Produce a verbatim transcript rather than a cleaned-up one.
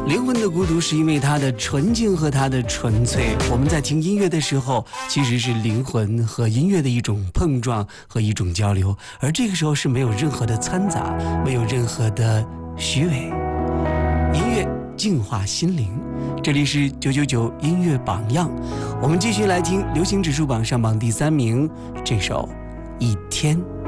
灵魂的孤独是因为它的纯净和它的纯粹。我们在听音乐的时候，其实是灵魂和音乐的一种碰撞和一种交流，而这个时候是没有任何的掺杂，没有任何的虚伪。音乐净化心灵，这里是九九九音乐榜样，我们继续来听流行指数榜上榜第三名这首《一天》。